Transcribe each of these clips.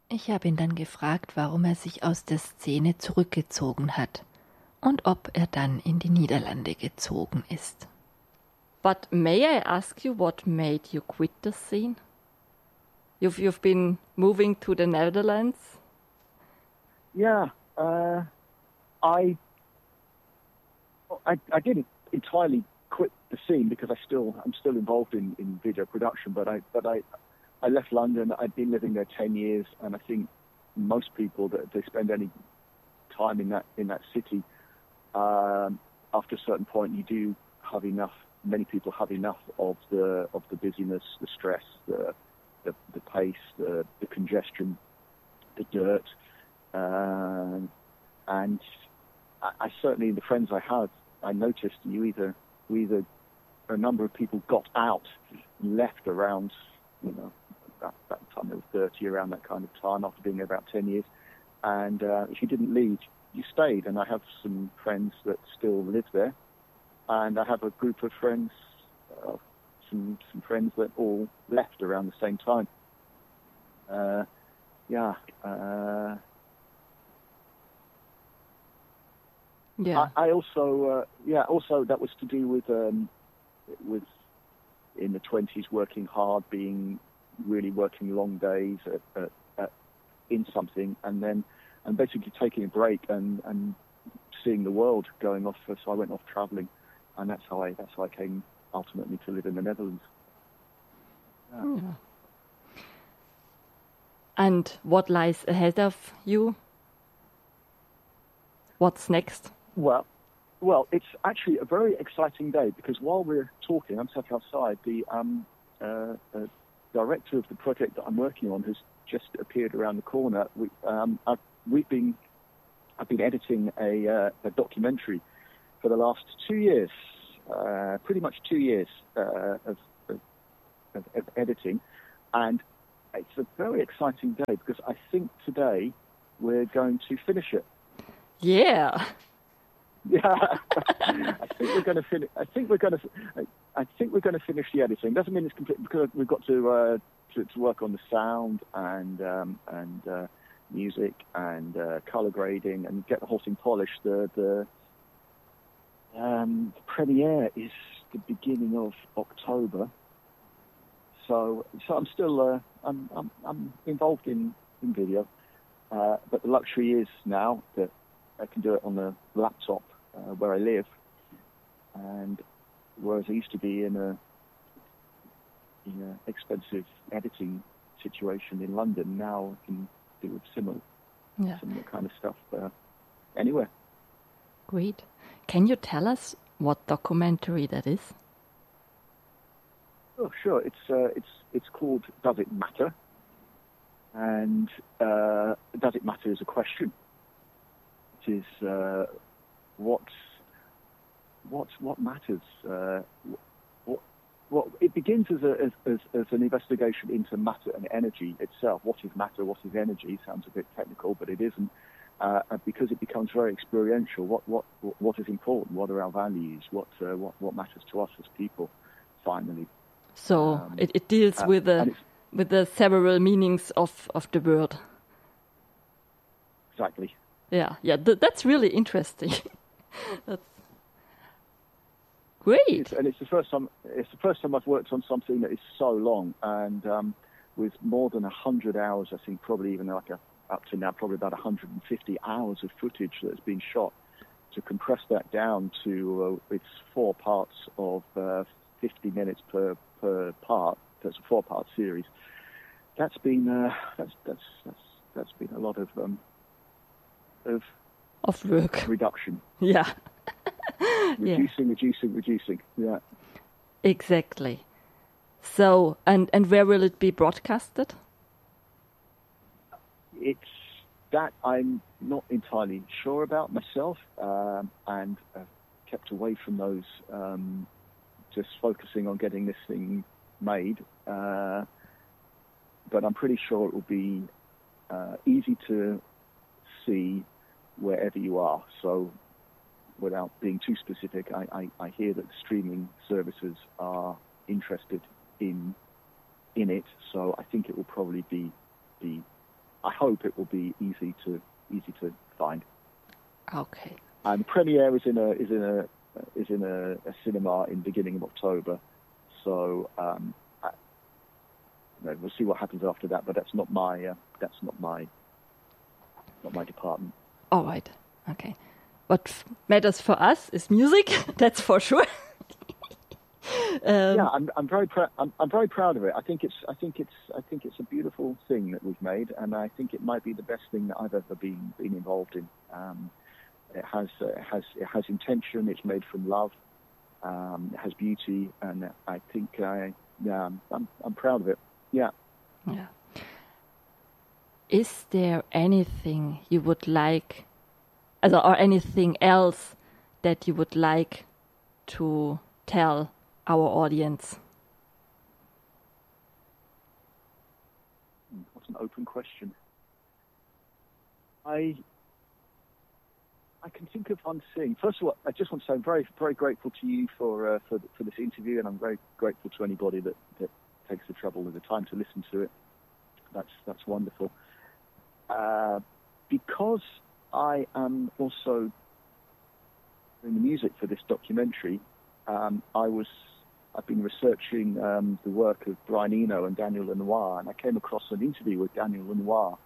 Ich habe ihn dann gefragt, warum er sich aus der Szene zurückgezogen hat und ob er dann in die Niederlande gezogen ist. But may I ask you what made you quit the scene? You've been moving to the Netherlands? Yeah, I didn't entirely quit the scene because I'm still involved in video production, but I left London. I'd been living there 10 years, and I think most people that they spend any time in that city, after a certain point, you do have enough. Many people have enough of the busyness, the stress, the pace, the congestion, the dirt, and I certainly, the friends I had, I noticed a number of people got out and left around, that time they were 30, around that kind of time, after being there about 10 years. And if you didn't leave, you stayed. And I have some friends that still live there. And I have a group of friends, some friends that all left around the same time. Yeah. I also that was to do with in the 20s working hard, really working long days in something, and basically taking a break and seeing the world, going off. So I went off traveling, and that's how I came ultimately to live in the Netherlands. Yeah. And what lies ahead of you? What's next? Well, it's actually a very exciting day because while we're talking, I'm sat outside. The director of the project that I'm working on has just appeared around the corner. I've been editing a documentary for the last 2 years, pretty much 2 years of editing, and it's a very exciting day because I think today we're going to finish it. Yeah. Yeah, I think we're going to finish the editing. Doesn't mean it's complete because we've got to work on the sound and music and color grading and get the whole thing polished. The premiere is the beginning of October, so I'm still I'm involved in video, but the luxury is now that I can do it on the laptop where I live, and whereas I used to be in a expensive editing situation in London, now I can do similar kind of stuff anywhere. Great. Can you tell us what documentary that is? Oh, sure. It's called Does It Matter? And does it matter is a question. It is what matters. What it begins as an investigation into matter and energy itself. What is matter? What is energy? Sounds a bit technical, but it isn't. Because it becomes very experiential. What is important? What are our values? What matters to us as people? Finally. So it deals with the several meanings of the word. Exactly. Yeah. That's really interesting. That's great. And it's the first time. It's the first time I've worked on something that is so long and with more than 100 hours. I think probably even up to now probably about 150 hours of footage that has been shot. To compress that down to its 4 parts of 50 minutes per part. That's a 4-part series. That's been that's been a lot of work. Reduction. Yeah. Reducing. Yeah. Exactly. So, and where will it be broadcasted? It's that I'm not entirely sure about myself, and kept away from those, just focusing on getting this thing made. But I'm pretty sure it will be easy to see wherever you are. So without being too specific, I hear that streaming services are interested in it. So I think it will probably be I hope it will be easy to find. Okay. And the premiere is in a cinema in beginning of October. So we'll see what happens after that. But that's not my department. All right. Okay. What matters for us is music. That's for sure. Yeah, I'm very proud. I'm very proud of it. I think it's a beautiful thing that we've made, and I think it might be the best thing that I've ever been involved in. It has intention. It's made from love. It has beauty, and I think I'm proud of it. Yeah. Yeah. Is there anything you would like, or anything else that you would like to tell our audience? What's an open question? I can think of one thing. First of all, I just want to say I'm very, very grateful to you for this interview, and I'm very grateful to anybody that takes the trouble and the time to listen to it. That's wonderful. Because I am also doing the music for this documentary, I've been researching the work of Brian Eno and Daniel Lanois, and I came across an interview with Daniel Lanois.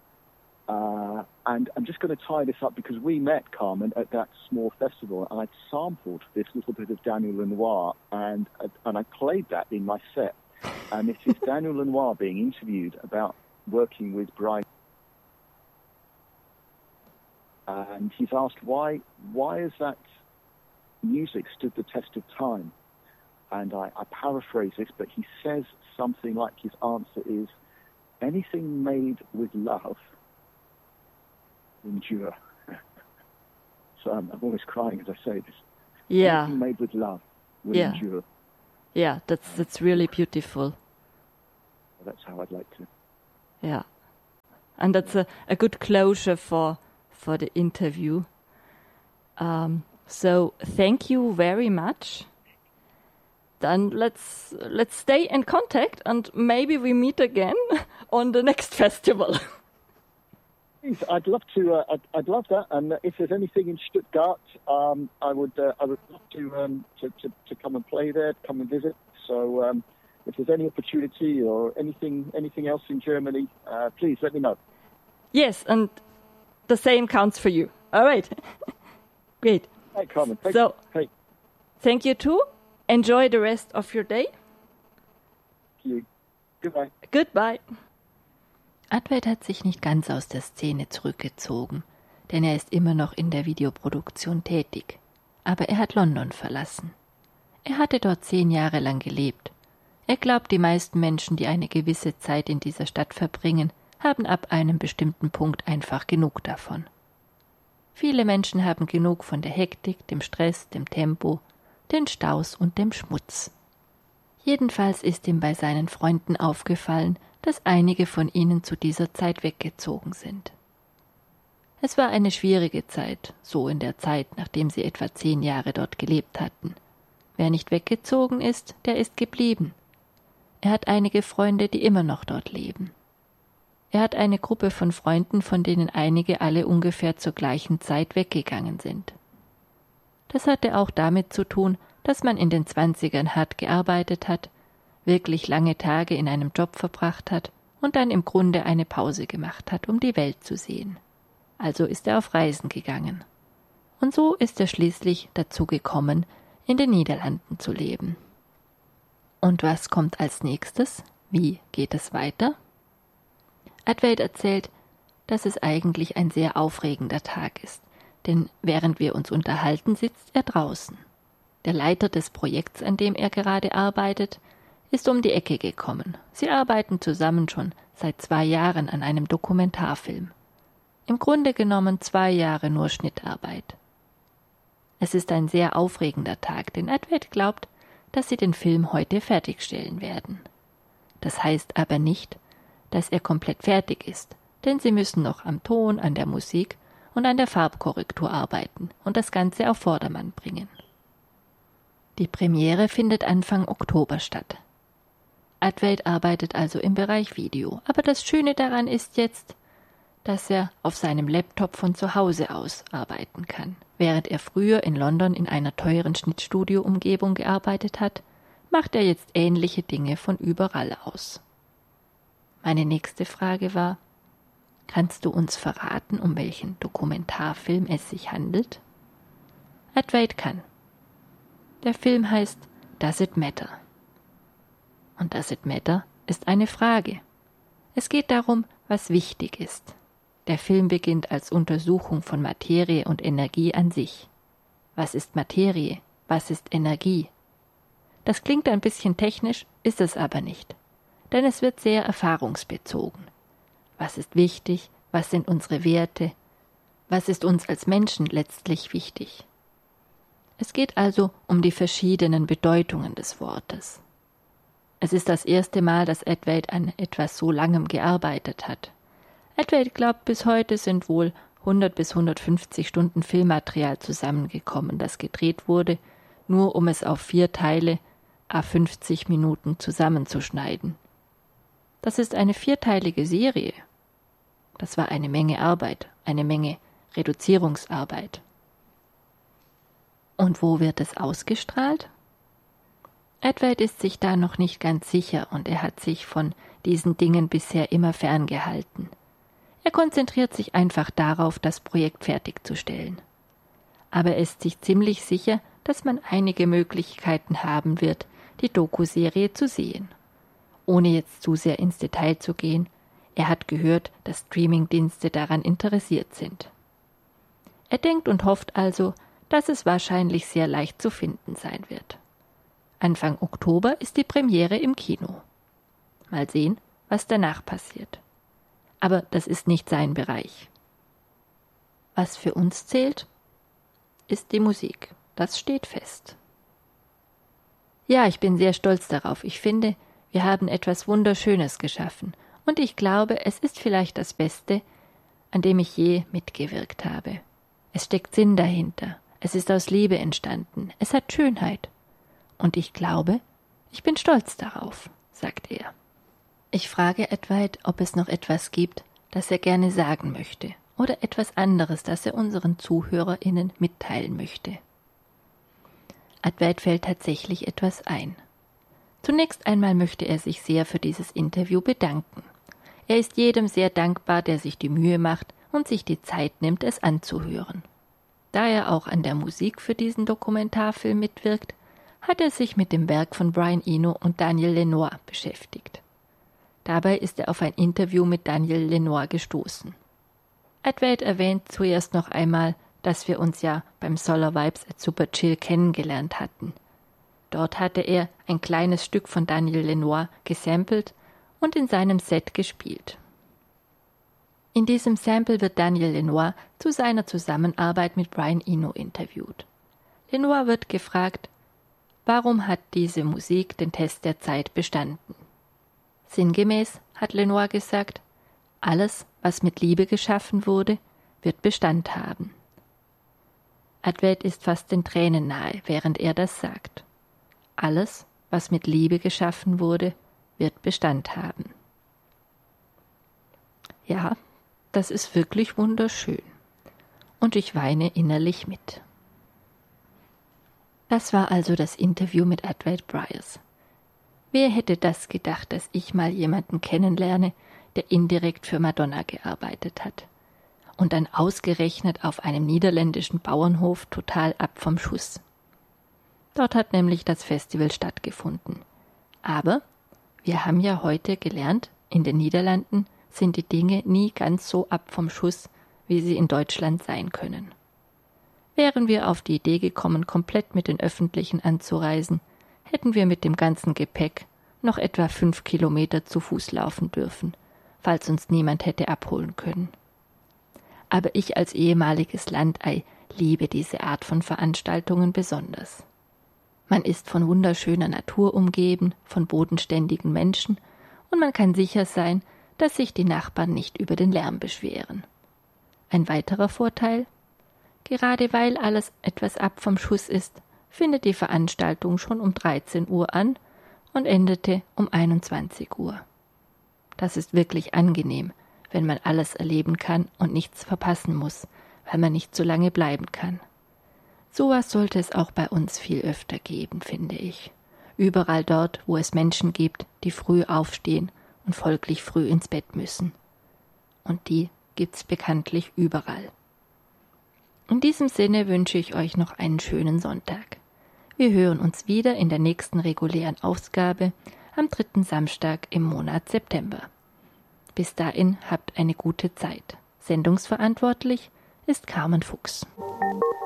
And I'm just going to tie this up because we met, Carmen, at that small festival, and I sampled this little bit of Daniel Lanois, and I played that in my set. And this is Daniel Lanois being interviewed about working with Brian. And he's asked why has that music stood the test of time? And I paraphrase this, but he says something like his answer is, anything made with love endure. So I'm always crying as I say this. Yeah. Anything made with love will endure. Yeah, that's really beautiful. That's how I'd like to. Yeah. And that's a good closure for the interview. So thank you very much. Then let's stay in contact, and maybe we meet again on the next festival. Please, I'd love to. I'd love that. And if there's anything in Stuttgart, I would love to come and play there, come and visit. So if there's any opportunity or anything else in Germany, please let me know. Yes, and the same counts for you. All right. Great. Hey, Carmen. Thank you too. Enjoy the rest of your day. Thank you. Goodbye. Goodbye. Advait hat sich nicht ganz aus der Szene zurückgezogen, denn er ist immer noch in der Videoproduktion tätig. Aber er hat London verlassen. Er hatte dort 10 Jahre lang gelebt. Er glaubt, die meisten Menschen, die eine gewisse Zeit in dieser Stadt verbringen, haben ab einem bestimmten Punkt einfach genug davon. Viele Menschen haben genug von der Hektik, dem Stress, dem Tempo, den Staus und dem Schmutz. Jedenfalls ist ihm bei seinen Freunden aufgefallen, dass einige von ihnen zu dieser Zeit weggezogen sind. Es war eine schwierige Zeit, so in der Zeit, nachdem sie etwa 10 Jahre dort gelebt hatten. Wer nicht weggezogen ist, der ist geblieben. Er hat einige Freunde, die immer noch dort leben. Er hat eine Gruppe von Freunden, von denen einige alle ungefähr zur gleichen Zeit weggegangen sind. Das hatte auch damit zu tun, dass man in den 20ern hart gearbeitet hat, wirklich lange Tage in einem Job verbracht hat und dann im Grunde eine Pause gemacht hat, um die Welt zu sehen. Also ist er auf Reisen gegangen. Und so ist er schließlich dazu gekommen, in den Niederlanden zu leben. Und was kommt als nächstes? Wie geht es weiter? Advait erzählt, dass es eigentlich ein sehr aufregender Tag ist, denn während wir uns unterhalten, sitzt er draußen. Der Leiter des Projekts, an dem er gerade arbeitet, ist um die Ecke gekommen. Sie arbeiten zusammen schon seit 2 Jahren an einem Dokumentarfilm. Im Grunde genommen 2 Jahre nur Schnittarbeit. Es ist ein sehr aufregender Tag, denn Advait glaubt, dass sie den Film heute fertigstellen werden. Das heißt aber nicht, dass er komplett fertig ist, denn sie müssen noch am Ton, an der Musik und an der Farbkorrektur arbeiten und das Ganze auf Vordermann bringen. Die Premiere findet Anfang Oktober statt. Advait arbeitet also im Bereich Video, aber das Schöne daran ist jetzt, dass er auf seinem Laptop von zu Hause aus arbeiten kann. Während er früher in London in einer teuren Schnittstudio-Umgebung gearbeitet hat, macht er jetzt ähnliche Dinge von überall aus. Meine nächste Frage war: Kannst du uns verraten, um welchen Dokumentarfilm es sich handelt? Advait kann. Der Film heißt Does It Matter? Und Does It Matter ist eine Frage. Es geht darum, was wichtig ist. Der Film beginnt als Untersuchung von Materie und Energie an sich. Was ist Materie? Was ist Energie? Das klingt ein bisschen technisch, ist es aber nicht. Denn es wird sehr erfahrungsbezogen. Was ist wichtig? Was sind unsere Werte? Was ist uns als Menschen letztlich wichtig? Es geht also um die verschiedenen Bedeutungen des Wortes. Es ist das erste Mal, dass Advait an etwas so Langem gearbeitet hat. Advait glaubt, bis heute sind wohl 100 bis 150 Stunden Filmmaterial zusammengekommen, das gedreht wurde, nur um es auf 4 Teile à 50 Minuten zusammenzuschneiden. Das ist eine 4-teilige Serie. Das war eine Menge Arbeit, eine Menge Reduzierungsarbeit. Und wo wird es ausgestrahlt? Advait ist sich da noch nicht ganz sicher und er hat sich von diesen Dingen bisher immer ferngehalten. Er konzentriert sich einfach darauf, das Projekt fertigzustellen. Aber er ist sich ziemlich sicher, dass man einige Möglichkeiten haben wird, die Doku-Serie zu sehen. Ohne jetzt zu sehr ins Detail zu gehen, er hat gehört, dass Streamingdienste daran interessiert sind. Er denkt und hofft also, dass es wahrscheinlich sehr leicht zu finden sein wird. Anfang Oktober ist die Premiere im Kino. Mal sehen, was danach passiert. Aber das ist nicht sein Bereich. Was für uns zählt, ist die Musik. Das steht fest. Ja, ich bin sehr stolz darauf. Ich finde, wir haben etwas Wunderschönes geschaffen. Und ich glaube, es ist vielleicht das Beste, an dem ich je mitgewirkt habe. Es steckt Sinn dahinter. Es ist aus Liebe entstanden. Es hat Schönheit. Und ich glaube, ich bin stolz darauf, sagt er. Ich frage Advait, ob es noch etwas gibt, das er gerne sagen möchte, oder etwas anderes, das er unseren ZuhörerInnen mitteilen möchte. Advait fällt tatsächlich etwas ein. Zunächst einmal möchte er sich sehr für dieses Interview bedanken. Er ist jedem sehr dankbar, der sich die Mühe macht und sich die Zeit nimmt, es anzuhören. Da er auch an der Musik für diesen Dokumentarfilm mitwirkt, hat er sich mit dem Werk von Brian Eno und Daniel Lenoir beschäftigt. Dabei ist er auf ein Interview mit Daniel Lenoir gestoßen. Advait erwähnt zuerst noch einmal, dass wir uns ja beim Solar Vibes at Super Chill kennengelernt hatten. Dort hatte er ein kleines Stück von Daniel Lenoir gesampelt und in seinem Set gespielt. In diesem Sample wird Daniel Lenoir zu seiner Zusammenarbeit mit Brian Eno interviewt. Lenoir wird gefragt, warum hat diese Musik den Test der Zeit bestanden? Sinngemäß hat Lenoir gesagt, alles, was mit Liebe geschaffen wurde, wird Bestand haben. Advait ist fast den Tränen nahe, während er das sagt. Alles, was mit Liebe geschaffen wurde, wird Bestand haben. Ja, das ist wirklich wunderschön. Und ich weine innerlich mit. Das war also das Interview mit Advait Bryars. Wer hätte das gedacht, dass ich mal jemanden kennenlerne, der indirekt für Madonna gearbeitet hat und dann ausgerechnet auf einem niederländischen Bauernhof total ab vom Schuss. Dort hat nämlich das Festival stattgefunden. Aber wir haben ja heute gelernt, in den Niederlanden sind die Dinge nie ganz so ab vom Schuss, wie sie in Deutschland sein können. Wären wir auf die Idee gekommen, komplett mit den Öffentlichen anzureisen, hätten wir mit dem ganzen Gepäck noch etwa 5 Kilometer zu Fuß laufen dürfen, falls uns niemand hätte abholen können. Aber ich als ehemaliges Landei liebe diese Art von Veranstaltungen besonders. Man ist von wunderschöner Natur umgeben, von bodenständigen Menschen und man kann sicher sein, dass sich die Nachbarn nicht über den Lärm beschweren. Ein weiterer Vorteil: Gerade weil alles etwas ab vom Schuss ist, findet die Veranstaltung schon um 13 Uhr an und endete um 21 Uhr. Das ist wirklich angenehm, wenn man alles erleben kann und nichts verpassen muss, weil man nicht so lange bleiben kann. Sowas sollte es auch bei uns viel öfter geben, finde ich. Überall dort, wo es Menschen gibt, die früh aufstehen und folglich früh ins Bett müssen. Und die gibt's bekanntlich überall. In diesem Sinne wünsche ich euch noch einen schönen Sonntag. Wir hören uns wieder in der nächsten regulären Ausgabe am 3. Samstag im Monat September. Bis dahin habt eine gute Zeit. Sendungsverantwortlich ist Carmen Fuchs.